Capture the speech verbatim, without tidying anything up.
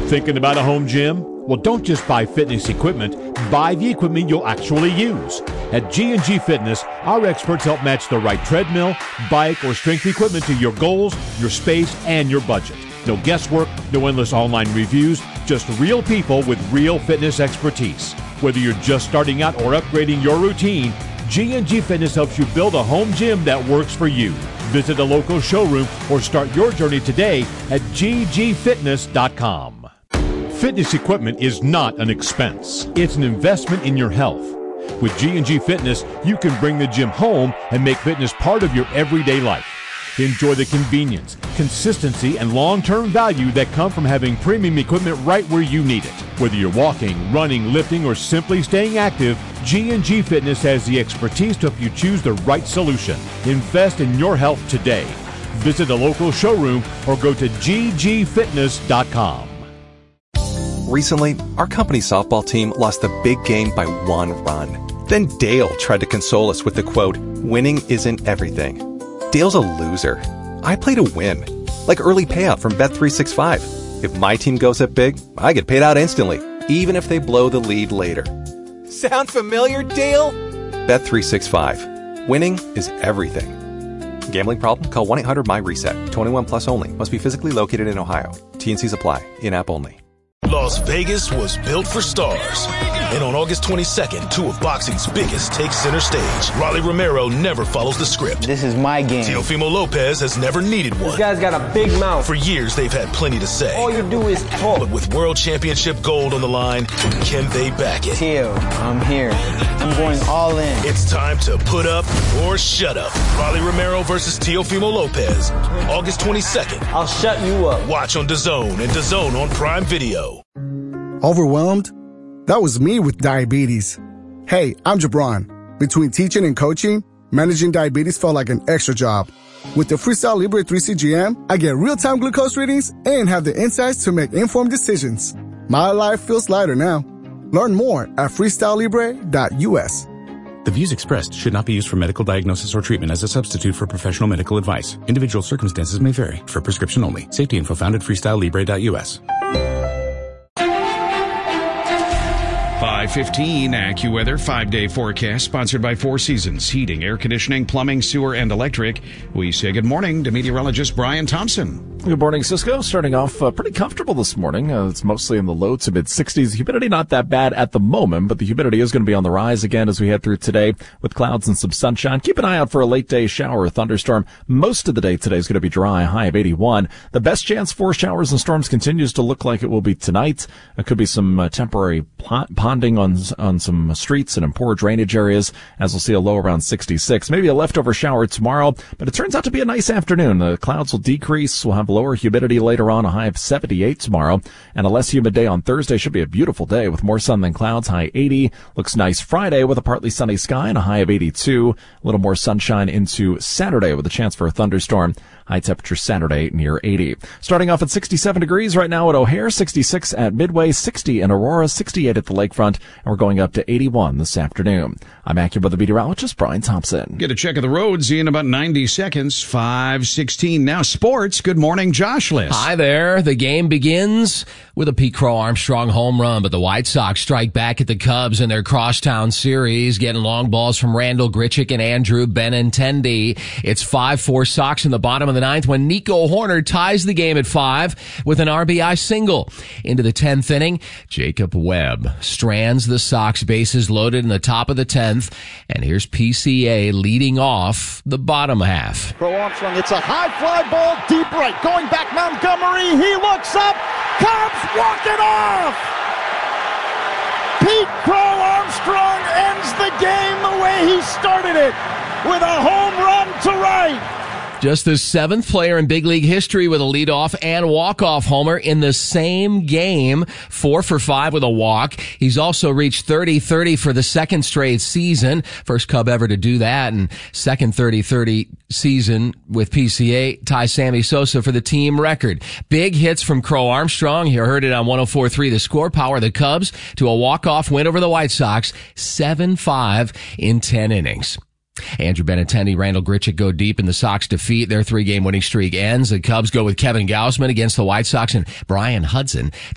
Thinking about a home gym? Well, don't just buy fitness equipment, buy the equipment you'll actually use. At G and G Fitness, our experts help match the right treadmill, bike, or strength equipment to your goals, your space, and your budget. No guesswork, no endless online reviews, just real people with real fitness expertise. Whether you're just starting out or upgrading your routine, G and G Fitness helps you build a home gym that works for you. Visit a local showroom or start your journey today at g g fitness dot com. Fitness equipment is not an expense. It's an investment in your health. With G and G Fitness, you can bring the gym home and make fitness part of your everyday life. Enjoy the convenience, consistency, and long-term value that come from having premium equipment right where you need it. Whether you're walking, running, lifting, or simply staying active, G and G Fitness has the expertise to help you choose the right solution. Invest in your health today. Visit a local showroom or go to g g fitness dot com. Recently, our company softball team lost the big game by one run. Then Dale tried to console us with the quote, "Winning isn't everything." Dale's a loser. I play to win. Like early payout from Bet three sixty-five. If my team goes up big, I get paid out instantly, even if they blow the lead later. Sound familiar, Dale? Bet three sixty-five. Winning is everything. Gambling problem? Call one eight hundred M Y reset. twenty-one plus only. Must be physically located in Ohio. T and Cs apply. In-app only. Las Vegas was built for stars. And on August twenty-second, two of boxing's biggest take center stage. Rolly Romero never follows the script. This is my game. Teofimo Lopez has never needed one. This guy's got a big mouth. For years, they've had plenty to say. All you do is talk. But with world championship gold on the line, can they back it? Teo, I'm here. I'm going all in. It's time to put up or shut up. Rolly Romero versus Teofimo Lopez. August twenty-second. I'll shut you up. Watch on DAZN and DAZN on Prime Video. Overwhelmed? That was me with diabetes. Hey, I'm Jabron. Between teaching and coaching, managing diabetes felt like an extra job. With the Freestyle Libre three C G M, I get real-time glucose readings and have the insights to make informed decisions. My life feels lighter now. Learn more at freestyle libre dot u s. The views expressed should not be used for medical diagnosis or treatment as a substitute for professional medical advice. Individual circumstances may vary. For prescription only. Safety info found at freestyle libre dot u s. five fifteen AccuWeather five-day forecast sponsored by Four Seasons Heating, Air Conditioning, Plumbing, Sewer, and Electric. We say good morning to meteorologist Brian Thompson. Good morning, Cisco. Starting off uh, pretty comfortable this morning. Uh, it's mostly in the low to mid sixties. Humidity not that bad at the moment, but the humidity is going to be on the rise again as we head through today with clouds and some sunshine. Keep an eye out for a late day shower or thunderstorm. Most of the day today is going to be dry, high of eighty-one. The best chance for showers and storms continues to look like it will be tonight. There could be some uh, temporary ponding on on some streets and in poor drainage areas, as we'll see a low around sixty-six. Maybe a leftover shower tomorrow, but it turns out to be a nice afternoon. The clouds will decrease. We'll have lower humidity later on, a high of seventy-eight tomorrow, and a less humid day on Thursday. Should be a beautiful day with more sun than clouds, high eighty. Looks nice Friday with a partly sunny sky and a high of eighty-two. A little more sunshine into Saturday with a chance for a thunderstorm. High temperature Saturday near eighty. Starting off at sixty-seven degrees right now at O'Hare, sixty-six at Midway, sixty in Aurora, sixty-eight at the lakefront, and we're going up to eighty-one this afternoon. I'm AccuWeather meteorologist Brian Thompson. Get a check of the roads in about ninety seconds. five sixteen now. Sports. Good morning, Josh Liss. Hi there. The game begins with a Pete Crow Armstrong home run, but the White Sox strike back at the Cubs in their crosstown series, getting long balls from Randall Grichuk and Andrew Benintendi. It's five four Sox in the bottom of the ninth when Nico Horner ties the game at five with an R B I single. Into the tenth inning, Jacob Webb strands the Sox, bases loaded in the top of the tenth, and here's P C A leading off the bottom half. Crow Armstrong, it's a high fly ball, deep right, going back Montgomery, he looks up, Cubs walk it off! Pete Crow Armstrong ends the game the way he started it, with a home run to right. Just the seventh player in big league history with a leadoff and walk-off homer in the same game. Four for five with a walk. He's also reached thirty thirty for the second straight season. First Cub ever to do that, and second thirty thirty season with P C A ties Sammy Sosa for the team record. Big hits from Crow Armstrong. You heard it on one oh four point three. The score power the Cubs to a walk-off win over the White Sox, seven five in ten innings. Andrew Benintendi, Randall Grichuk go deep in the Sox defeat. Their three-game winning streak ends. The Cubs go with Kevin Gausman against the White Sox and Brian Hudson